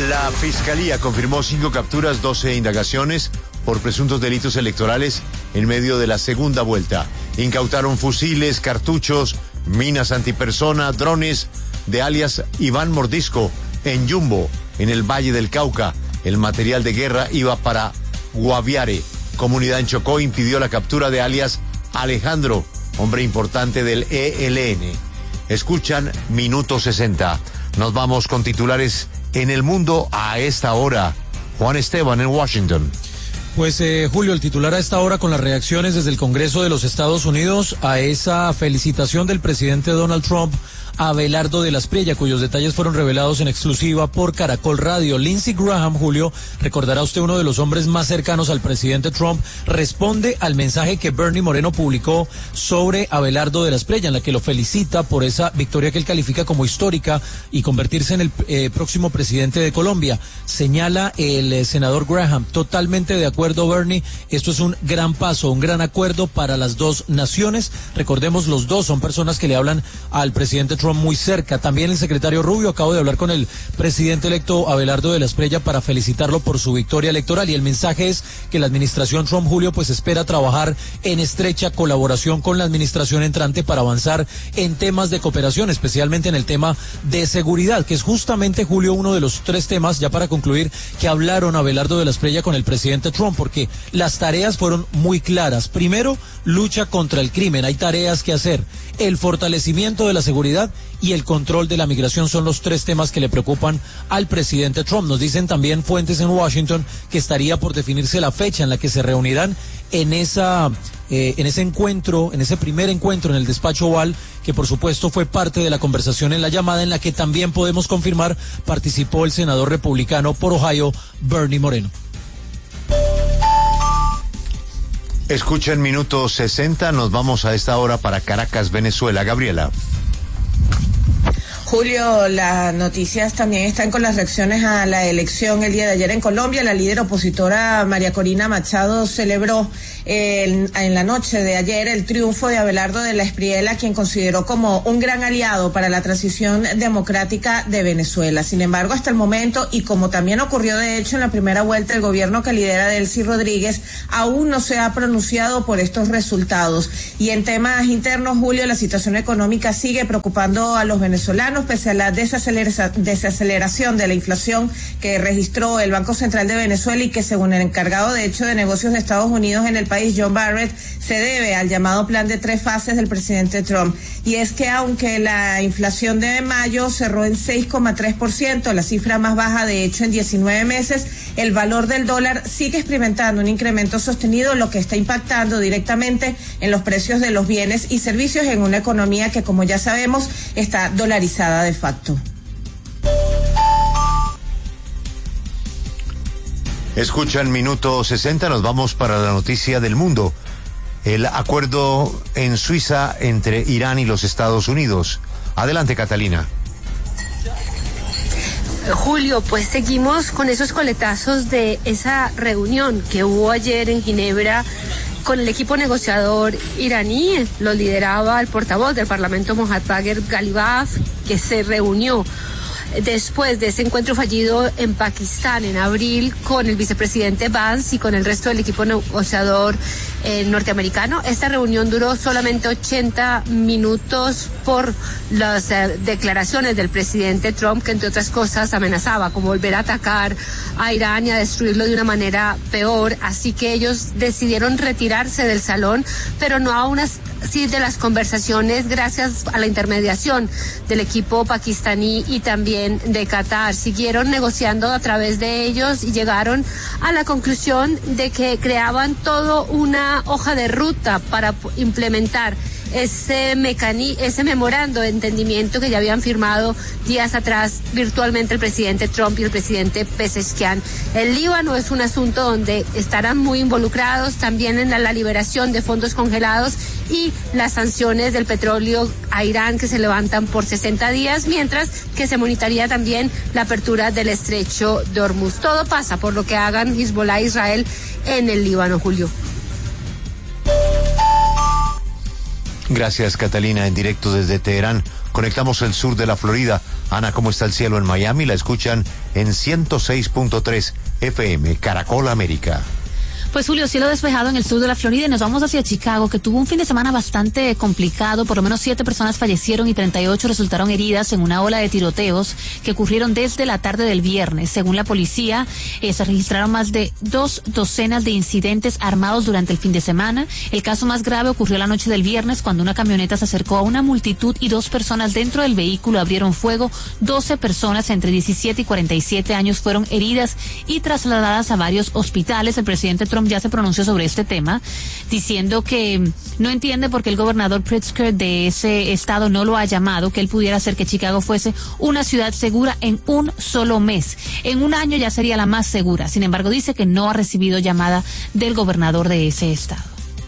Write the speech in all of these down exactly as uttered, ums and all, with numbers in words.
La Fiscalía confirmó cinco capturas, doce indagaciones por presuntos delitos electorales en medio de la segunda vuelta. Incautaron fusiles, cartuchos, minas antipersona, drones de alias Iván Mordisco en Yumbo, en el Valle del Cauca. El material de guerra iba para Guaviare. Comunidad en Chocó impidió la captura de alias Alejandro, hombre importante del E L N. Escuchan Minuto sesenta. Nos vamos con titulares en el mundo a esta hora. Juan Esteban en Washington. Pues eh, Julio, el titular a esta hora con las reacciones desde el Congreso de los Estados Unidos a esa felicitación del presidente Donald Trump a Abelardo de la Espriella, cuyos detalles fueron revelados en exclusiva por Caracol Radio. Lindsey Graham, Julio, recordará usted, uno de los hombres más cercanos al presidente Trump, responde al mensaje que Bernie Moreno publicó sobre Abelardo de la Espriella, en la que lo felicita por esa victoria que él califica como histórica y convertirse en el eh, próximo presidente de Colombia. Señala el eh, senador Graham, totalmente de acuerdo, Bernie, esto es un gran paso, un gran acuerdo para las dos naciones. Recordemos, los dos son personas que le hablan al presidente Trump muy cerca. También el secretario Rubio acabo de hablar con el presidente electo Abelardo de la Espriella para felicitarlo por su victoria electoral, y el mensaje es que la administración Trump, Julio, pues espera trabajar en estrecha colaboración con la administración entrante para avanzar en temas de cooperación, especialmente en el tema de seguridad, que es justamente, Julio, uno de los tres temas, ya para concluir, que hablaron Abelardo de la Espriella con el presidente Trump, porque las tareas fueron muy claras. Primero, lucha contra el crimen, hay tareas que hacer. El fortalecimiento de la seguridad y el control de la migración son los tres temas que le preocupan al presidente Trump. Nos dicen también fuentes en Washington que estaría por definirse la fecha en la que se reunirán en esa eh, en ese encuentro, en ese primer encuentro en el despacho Oval, que por supuesto fue parte de la conversación en la llamada, en la que también podemos confirmar participó el senador republicano por Ohio, Bernie Moreno. Escuchen Minuto sesenta, nos vamos a esta hora para Caracas, Venezuela. Gabriela. Julio, las noticias también están con las reacciones a la elección el día de ayer en Colombia. La líder opositora María Corina Machado celebró eh, en la noche de ayer el triunfo de Abelardo de la Espriella, quien consideró como un gran aliado para la transición democrática de Venezuela. Sin embargo, hasta el momento, y como también ocurrió de hecho en la primera vuelta, el gobierno que lidera Delcy Rodríguez aún no se ha pronunciado por estos resultados. Y en temas internos, Julio, la situación económica sigue preocupando a los venezolanos, pese a la desacelera- desaceleración de la inflación que registró el Banco Central de Venezuela, y que, según el encargado de hecho de negocios de Estados Unidos en el país, John Barrett, se debe al llamado plan de tres fases del presidente Trump. Y es que aunque la inflación de mayo cerró en seis coma tres por ciento, la cifra más baja de hecho en diecinueve meses, el valor del dólar sigue experimentando un incremento sostenido, lo que está impactando directamente en los precios de los bienes y servicios en una economía que, como ya sabemos, está dolarizada de facto. Escuchan Minuto sesenta, nos vamos para la noticia del mundo. El acuerdo en Suiza entre Irán y los Estados Unidos. Adelante, Catalina. Julio, pues seguimos con esos coletazos de esa reunión que hubo ayer en Ginebra con el equipo negociador iraní. Lo lideraba el portavoz del Parlamento, Mohammad Bagher Ghalibaf, que se reunió después de ese encuentro fallido en Pakistán en abril con el vicepresidente Vance y con el resto del equipo negociador eh, norteamericano. Esta reunión duró solamente ochenta minutos por las eh, declaraciones del presidente Trump, que entre otras cosas amenazaba con volver a atacar a Irán y a destruirlo de una manera peor. Así que ellos decidieron retirarse del salón, pero no a unas sí de las conversaciones, gracias a la intermediación del equipo pakistaní y también de Qatar. Siguieron negociando a través de ellos y llegaron a la conclusión de que creaban todo una hoja de ruta para implementar ese mecani- ese memorando de entendimiento que ya habían firmado días atrás virtualmente el presidente Trump y el presidente Pezeshkian. El Líbano es un asunto donde estarán muy involucrados también en la, la liberación de fondos congelados y las sanciones del petróleo a Irán, que se levantan por sesenta días, mientras que se monitorea también la apertura del estrecho de Hormuz. Todo pasa por lo que hagan Hezbollah e Israel en el Líbano, Julio. Gracias, Catalina. En directo desde Teherán, conectamos el sur de la Florida Ana, ¿cómo está el cielo en Miami? La escuchan en ciento seis punto tres F M, Caracol América. Pues Julio, cielo despejado en el sur de la Florida y nos vamos hacia Chicago, que tuvo un fin de semana bastante complicado. Por lo menos siete personas fallecieron y treinta y ocho resultaron heridas en una ola de tiroteos que ocurrieron desde la tarde del viernes. Según la policía, eh, se registraron más de dos docenas de incidentes armados durante el fin de semana. El caso más grave ocurrió la noche del viernes cuando una camioneta se acercó a una multitud y dos personas dentro del vehículo abrieron fuego. doce personas entre diecisiete y cuarenta y siete años fueron heridas y trasladadas a varios hospitales. El presidente Trump ya se pronunció sobre este tema, diciendo que no entiende por qué el gobernador Pritzker de ese estado no lo ha llamado, que él pudiera hacer que Chicago fuese una ciudad segura en un solo mes. En un año ya sería la más segura. Sin embargo, dice que no ha recibido llamada del gobernador de ese estado.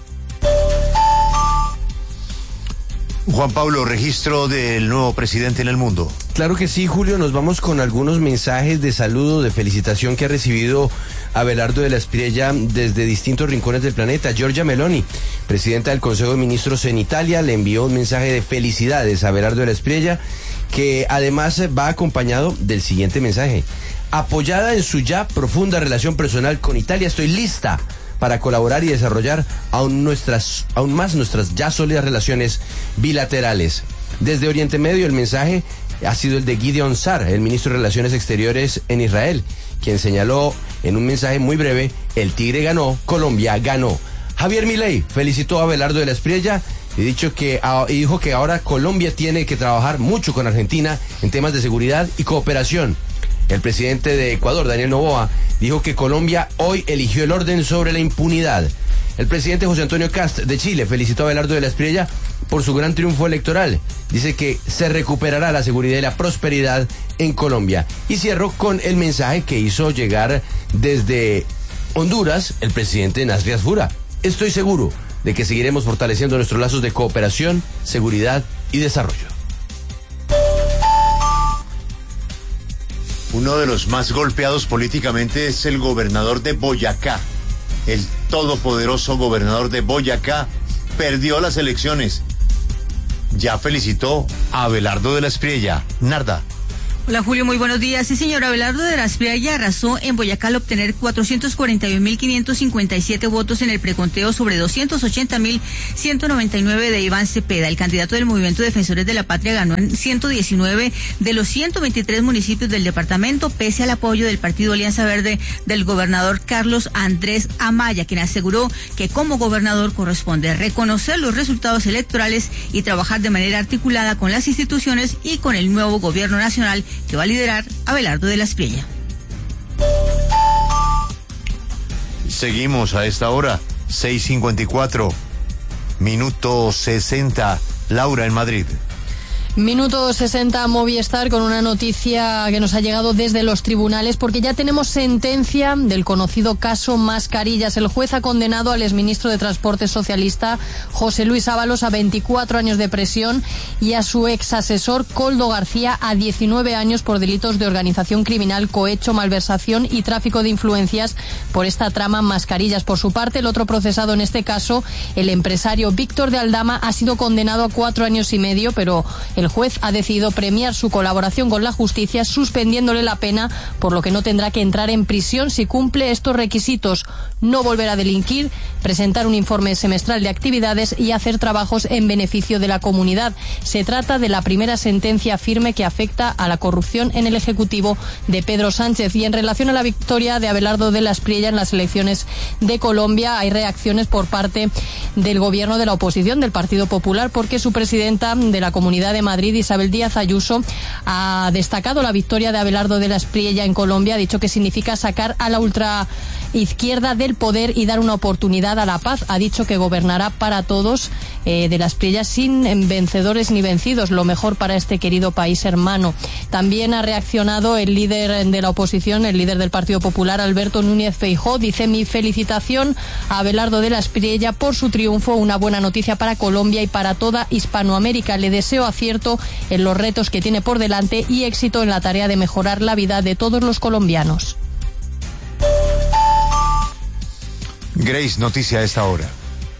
Juan Pablo, registro del nuevo presidente en el mundo. Claro que sí, Julio, nos vamos con algunos mensajes de saludo, de felicitación que ha recibido Abelardo de la Espriella desde distintos rincones del planeta. Giorgia Meloni, presidenta del Consejo de Ministros en Italia, le envió un mensaje de felicidades a Abelardo de la Espriella, que además va acompañado del siguiente mensaje. Apoyada en su ya profunda relación personal con Italia, estoy lista para colaborar y desarrollar aún nuestras, aún más nuestras ya sólidas relaciones bilaterales. Desde Oriente Medio, el mensaje ha sido el de Gideon Sar, el ministro de Relaciones Exteriores en Israel, quien señaló en un mensaje muy breve: el Tigre ganó, Colombia ganó. Javier Milei felicitó a Abelardo de la Espriella y, dicho que, y dijo que ahora Colombia tiene que trabajar mucho con Argentina en temas de seguridad y cooperación. El presidente de Ecuador, Daniel Noboa, dijo que Colombia hoy eligió el orden sobre la impunidad. El presidente José Antonio Kast de Chile felicitó a Abelardo de la Espriella por su gran triunfo electoral. Dice que se recuperará la seguridad y la prosperidad en Colombia. Y cierro con el mensaje que hizo llegar desde Honduras el presidente Nasri Asfura. Estoy seguro de que seguiremos fortaleciendo nuestros lazos de cooperación, seguridad y desarrollo. Uno de los más golpeados políticamente es el gobernador de Boyacá. El todopoderoso gobernador de Boyacá perdió las elecciones. Ya felicitó a Abelardo de la Espriella. Narda. Hola Julio, muy buenos días. Sí, señor, Abelardo de la Espriella arrasó en Boyacá al obtener cuatrocientos cuarenta y un mil quinientos cincuenta y siete votos en el preconteo sobre doscientos ochenta mil ciento noventa y nueve de Iván Cepeda. El candidato del Movimiento Defensores de la Patria ganó en ciento diecinueve de los ciento veintitrés municipios del departamento, pese al apoyo del Partido Alianza Verde del gobernador Carlos Andrés Amaya, quien aseguró que como gobernador corresponde reconocer los resultados electorales y trabajar de manera articulada con las instituciones y con el nuevo gobierno nacional que va a liderar Abelardo de la Espriella. Seguimos a esta hora, seis cincuenta y cuatro, minuto sesenta, Laura en Madrid. Minuto sesenta, Movistar, con una noticia que nos ha llegado desde los tribunales, porque ya tenemos sentencia del conocido caso Mascarillas. El juez ha condenado al exministro de Transporte socialista José Luis Ábalos a veinticuatro años de prisión y a su ex asesor Koldo García a diecinueve años por delitos de organización criminal, cohecho, malversación y tráfico de influencias por esta trama Mascarillas. Por su parte, el otro procesado en este caso, el empresario Víctor de Aldama, ha sido condenado a cuatro años y medio, pero el juez ha decidido premiar su colaboración con la justicia, suspendiéndole la pena, por lo que no tendrá que entrar en prisión si cumple estos requisitos: no volver a delinquir, presentar un informe semestral de actividades y hacer trabajos en beneficio de la comunidad. Se trata de la primera sentencia firme que afecta a la corrupción en el Ejecutivo de Pedro Sánchez. Y en relación a la victoria de Abelardo de la Espriella en las elecciones de Colombia, hay reacciones por parte del gobierno de la oposición, del Partido Popular, porque su presidenta de la Comunidad de Madrid, Isabel Díaz Ayuso, ha destacado la victoria de Abelardo de la Espriella en Colombia. Ha dicho que significa sacar a la ultraizquierda del poder y dar una oportunidad a la paz. Ha dicho que gobernará para todos, eh, de la Espriella, sin vencedores ni vencidos, lo mejor para este querido país hermano. También ha reaccionado el líder de la oposición, el líder del Partido Popular, Alberto Núñez Feijóo. Dice: mi felicitación a Abelardo de la Espriella por su triunfo, una buena noticia para Colombia y para toda Hispanoamérica. Le deseo acierto en los retos que tiene por delante y éxito en la tarea de mejorar la vida de todos los colombianos. Grace, noticia a esta hora.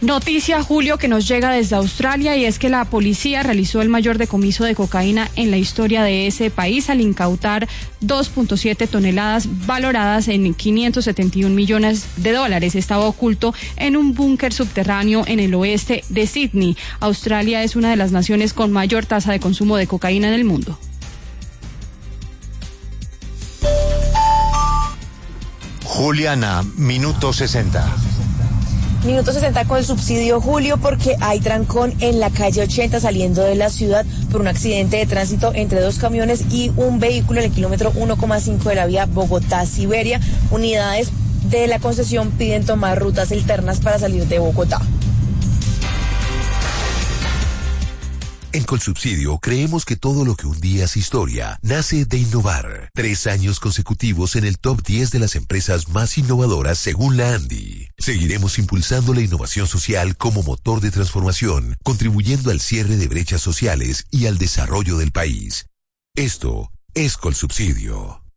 Noticia, Julio, que nos llega desde Australia, y es que la policía realizó el mayor decomiso de cocaína en la historia de ese país al incautar dos punto siete toneladas valoradas en quinientos setenta y un millones de dólares. Estaba oculto en un búnker subterráneo en el oeste de Sydney. Australia es una de las naciones con mayor tasa de consumo de cocaína en el mundo. Juliana, minuto sesenta. Minuto sesenta con el subsidio, Julio, porque hay trancón en la calle ochenta saliendo de la ciudad por un accidente de tránsito entre dos camiones y un vehículo en el kilómetro uno coma cinco de la vía Bogotá-Siberia. Unidades de la concesión piden tomar rutas alternas para salir de Bogotá. En Colsubsidio creemos que todo lo que un día es historia nace de innovar. Tres años consecutivos en el top diez de las empresas más innovadoras según la ANDI. Seguiremos impulsando la innovación social como motor de transformación, contribuyendo al cierre de brechas sociales y al desarrollo del país. Esto es Colsubsidio.